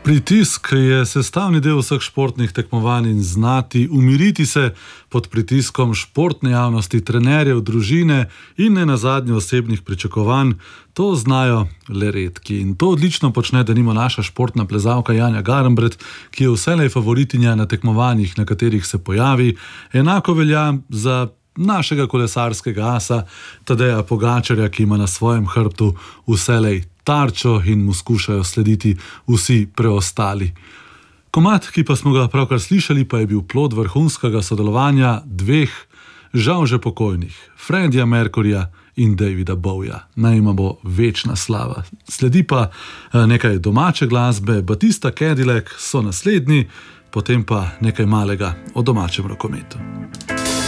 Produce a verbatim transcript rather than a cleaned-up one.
Pritisk je sestavni del vseh športnih tekmovanj in znati umiriti se pod pritiskom športne javnosti, trenerjev, družine in ne nazadnje osebnih pričakovanj, to znajo le redki. In to odlično počne denimo naša športna plezalka Janja Garnbret, ki je vselej favoritinja na tekmovanjih, na katerih se pojavi. Enako velja za našega kolesarskega asa Tadeja Pogačarja, ki ima na svojem hrbtu vselej tarčo in mu skušajo slediti vsi preostali. Komad, ki pa smo ga pravkar slišali, pa je bil plod vrhunskega sodelovanja dveh, žal že pokojnih, Freddija Mercuryja in Davida Bowieja. Naj ima bo večna slava. Sledi pa nekaj domače glasbe, Batista Cadillac so naslednji, potem pa nekaj malega o domačem rokometu.